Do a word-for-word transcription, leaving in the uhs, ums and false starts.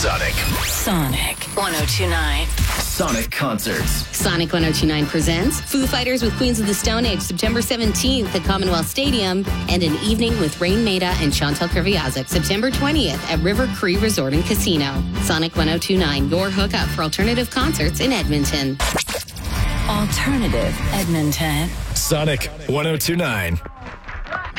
Sonic. Sonic one oh two point nine. Sonic Concerts. Sonic one oh two point nine presents Foo Fighters with Queens of the Stone Age, September seventeenth at Commonwealth Stadium, and an evening with Rain Maida and Chantal Kreviazuk, September twentieth at River Cree Resort and Casino. Sonic one oh two point nine, your hookup for alternative concerts in Edmonton. Alternative Edmonton. Sonic one oh two point nine.